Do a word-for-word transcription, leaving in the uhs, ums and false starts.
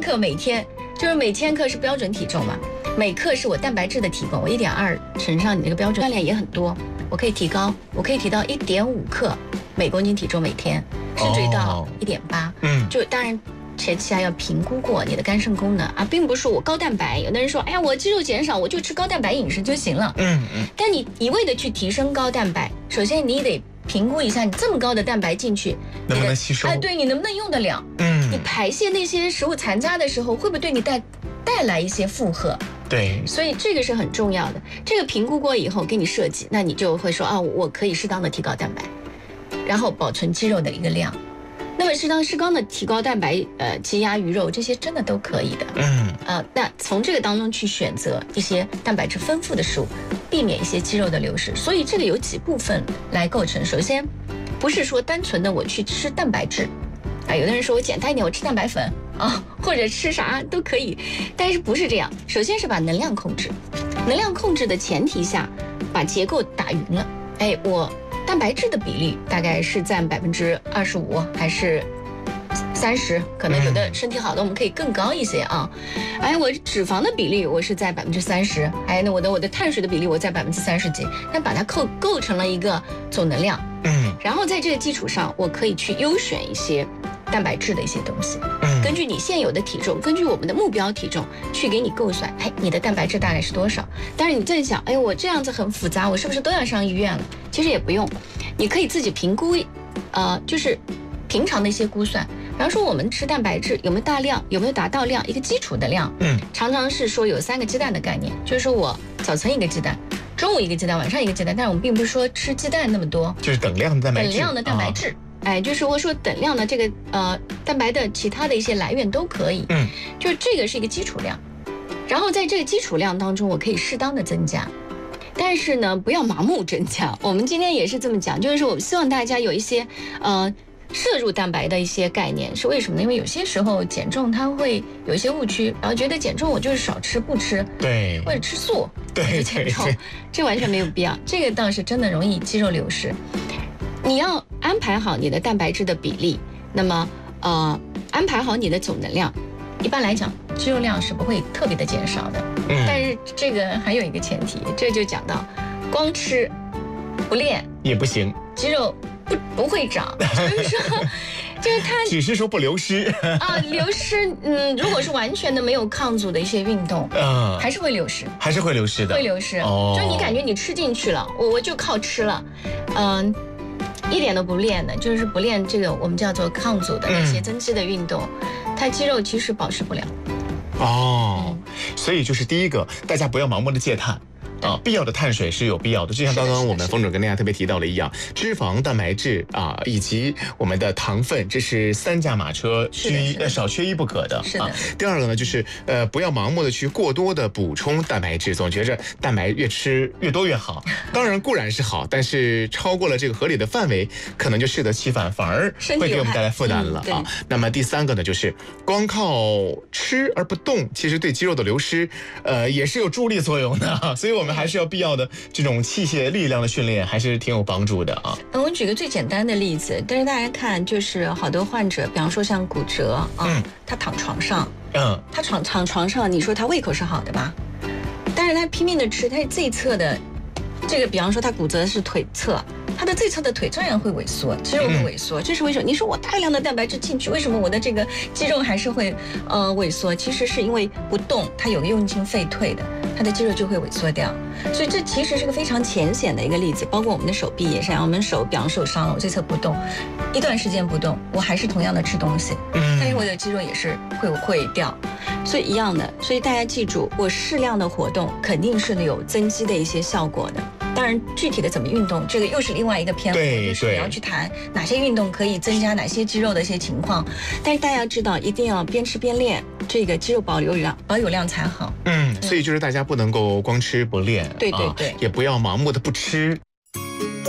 克每天，就是每千克是标准体重嘛，每克是我蛋白质的体重，我一点二乘上你这个标准，锻炼也很多，我可以提高，我可以提到一点五克每公斤体重每天，甚至于到一点八，嗯，就当然。前期还要评估过你的肝肾功能啊，并不是我高蛋白。有的人说，哎呀，我肌肉减少，我就吃高蛋白饮食就行了。嗯嗯。但你一味的去提升高蛋白，首先你得评估一下，你这么高的蛋白进去， 能不能吸收？ 哎，对你能不能用得了？嗯。你排泄那些食物残渣的时候，会不会对你带带来一些负荷？ 对。 所以这个是很重要的。这个评估过以后给你设计，那你就会说啊，我可以适当的提高蛋白，然后保存肌肉的一个量。那么适当适当的提高蛋白，呃，鸡鸭鱼肉这些真的都可以的。嗯，呃，那从这个当中去选择一些蛋白质丰富的食物，避免一些肌肉的流失。所以这个有几部分来构成。首先，不是说单纯的我去吃蛋白质，啊，有的人说我简单一点，我吃蛋白粉啊，或者吃啥都可以，但是不是这样。首先是把能量控制，能量控制的前提下，把结构打匀了。哎，我。蛋白质的比例大概是占百分之二十五还是三十？可能有的身体好的我们可以更高一些啊。哎，我脂肪的比例我是在百分之三十，哎，那我的我的碳水的比例我在百分之三十几，那把它构构成了一个总能量。嗯，然后在这个基础上，我可以去优选一些蛋白质的一些东西。嗯，根据你现有的体重，根据我们的目标体重去给你构算，哎，你的蛋白质大概是多少？但是你在想，哎，我这样子很复杂，我是不是都要上医院了？其实也不用，你可以自己评估，呃，就是平常的一些估算。比方说，我们吃蛋白质有没有大量，有没有达到量，一个基础的量。嗯，常常是说有三个鸡蛋的概念，就是说我早晨一个鸡蛋，中午一个鸡蛋，晚上一个鸡蛋，但是我们并不是说吃鸡蛋那么多， 就是等量的蛋白质， 等量的蛋白质。哦，哎，就是我说等量的这个呃蛋白的其他的一些来源都可以，嗯，就是这个是一个基础量，然后在这个基础量当中，我可以适当的增加，但是呢，不要盲目增加。我们今天也是这么讲，就是说我们希望大家有一些呃摄入蛋白的一些概念，是为什么呢？因为有些时候减重它会有一些误区，然后觉得减重我就是少吃不吃， 对， 或者吃素， 对， 减重，这完全没有必要，这个倒是真的容易肌肉流失。你要安排好你的蛋白质的比例，那么呃安排好你的总能量，一般来讲肌肉量是不会特别的减少的。嗯，但是这个还有一个前提，这就讲到光吃不练也不行， 肌肉不不会长，就是说就是它只是说不流失啊，流失。嗯，如果是完全的没有抗阻的一些运动，嗯，还是会流失， 还是会流失的， 会流失。哦，就你感觉你吃进去了，我我就靠吃了，嗯。一点都不练的，就是不练这个我们叫做抗阻的那些增肌的运动，嗯，它肌肉其实保持不了。 哦，嗯，所以就是第一个，大家不要盲目的戒碳。啊，必要的碳水是有必要的，就像刚刚我们冯总跟大家特别提到了一样，脂肪、蛋白质啊，以及我们的糖分，这是三驾马车居呃少缺一不可的。 是的。 啊，第二个呢，就是呃不要盲目的去过多的补充蛋白质，总觉着蛋白越吃越多越好。当然固然是好，但是超过了这个合理的范围，可能就适得其反，反而会给我们带来负担了啊。那么第三个呢，就是光靠吃而不动，其实对肌肉的流失，呃也是有助力作用的啊。所以我们还是要必要的这种器械力量的训练，还是挺有帮助的啊。 嗯，我举个最简单的例子，但是大家看，就是好多患者，比方说像骨折啊，嗯，他躺床上，嗯，他躺躺床上，你说他胃口是好的吧？但是他拼命的吃，他这一侧的这个，比方说他骨折是腿侧。他的这侧的腿照样会萎缩，肌肉会萎缩，嗯，这是为什么？你说我大量的蛋白质进去，为什么我的这个肌肉还是会呃萎缩？其实是因为不动，它有个用进废退的，它的肌肉就会萎缩掉。所以这其实是个非常浅显的一个例子，包括我们的手臂也是，我们手比方受伤了，我这侧不动，一段时间不动，我还是同样的吃东西，嗯，但是我的肌肉也是会会掉，所以一样的。所以大家记住，我适量的活动肯定是有增肌的一些效果的。当然，具体的怎么运动，这个又是另外一个篇幅，就是你要去谈哪些运动可以增加哪些肌肉的一些情况。但是大家要知道，一定要边吃边练，这个肌肉保留量保有量才好。 嗯，所以就是大家不能够光吃不练， 对对对， 啊，也不要盲目的不吃。